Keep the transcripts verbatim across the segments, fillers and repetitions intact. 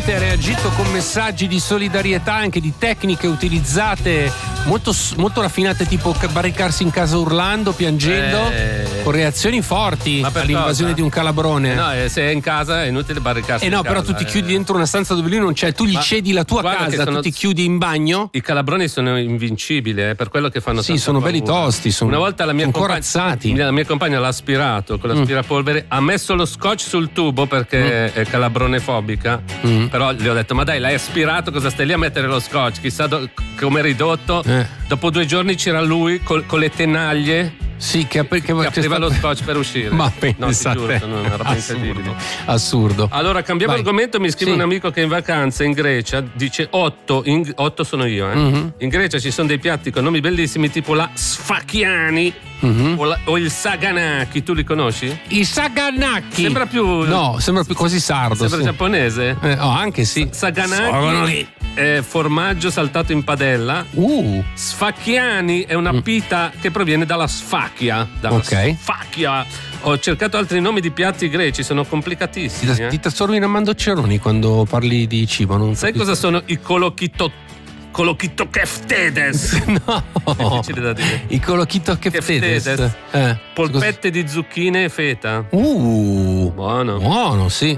gente ha reagito con messaggi di solidarietà, anche di tecniche utilizzate molto, molto raffinate, tipo barricarsi in casa urlando, piangendo, eh, con reazioni forti all'invasione cosa? di un calabrone. No, eh, se è in casa è inutile barricarsi. Eh no, in però casa, tu ti eh. chiudi dentro una stanza dove lui non c'è, tu gli Ma cedi la tua casa, sono... tu ti chiudi in bagno. I calabroni sono invincibili, è eh, per quello che fanno Sì, tanta sono paura. belli tosti, sono, Una volta la mia sono compagna, corazzati. la mia compagna l'ha aspirato con l'aspirapolvere, mm. ha messo lo scotch sul tubo perché mm. è calabrone fobica, mm. però gli ho detto: ma dai, l'hai aspirato, cosa stai lì a mettere lo scotch? Chissà do- come ridotto. Eh. Dopo due giorni c'era lui col, con le tenaglie. Sì, che, che, che apriva stato... lo scotch per uscire. Ma no, ti giuro, sono una roba assurdo, incredibile. Assurdo. Allora, cambiamo Vai. argomento. Mi scrive sì. un amico che è in vacanza in Grecia. Dice otto, in, otto sono io. Eh. Mm-hmm. In Grecia ci sono dei piatti con nomi bellissimi, tipo la sfachiani mm-hmm. o, la, o il saganaki. Tu li conosci? I saganaki. Sembra più. No, sembra più quasi sardo. Sembra sì. giapponese. Eh, oh, anche sì. Saganaki è formaggio saltato in padella. Uh. Sfacchiani è una mm. pita che proviene dalla sfacchia. Dalla ok. Sfacchia. Ho cercato altri nomi di piatti greci, sono complicatissimi. Ti, eh. ti trasformi in Ammandocceroni quando parli di cibo, non sai capisco. cosa sono i colokito colokito keftedes? No. Difficile da dire. I colokito keftedes. keftedes. Eh. Polpette di zucchine e feta. Uh. Buono. Buono, sì.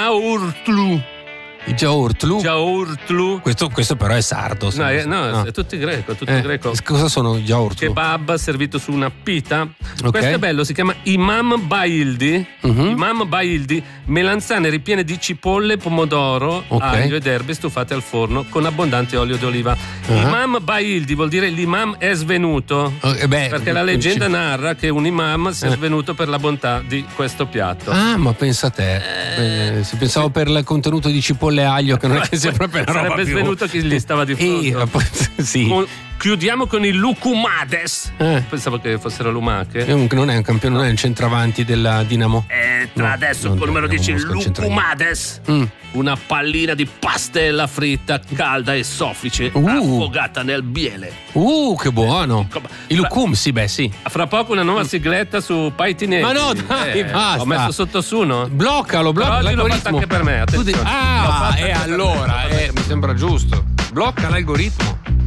Jaurtlu. I Jaurtlu. Jaurtlu. Questo, questo però è sardo. No, è, no, no, è tutto greco, tutto eh, greco. Cosa sono i Jaurtlu? Kebab servito su una pita. Okay. Questo è bello, si chiama Imam Baildi. Uh-huh. Imam Baildi, melanzane ripiene di cipolle, pomodoro, okay. aglio ed erbe stufate al forno con abbondante olio d'oliva. Uh-huh. Imam Baildi vuol dire l'imam è svenuto. Eh beh, perché la leggenda c- narra che un imam sia eh. svenuto per la bontà di questo piatto. Ah, ma pensa a te. Eh, se pensavo per il contenuto di cipolle e aglio, che non è che sia proprio una roba sarebbe più... svenuto chi gli stava di fronte. Eh, sì. Con, chiudiamo con i lucumades. Eh. Pensavo che fossero lumache. Non è un campione, non è il centravanti della Dinamo. E tra no, adesso col numero dieci lucumades. Mm. Una pallina di pastella fritta calda e soffice uh. affogata nel miele. Uh, che buono. I lucum, sì, beh, sì. Fra poco una nuova sigletta su Paitinesi. Ma no, dai, eh, basta. Ho messo sotto su, no? Bloccalo, blocca l'algoritmo. L'ho fatto anche per me, attenzione. Ah, e allora, eh, mi sembra giusto. Blocca l'algoritmo.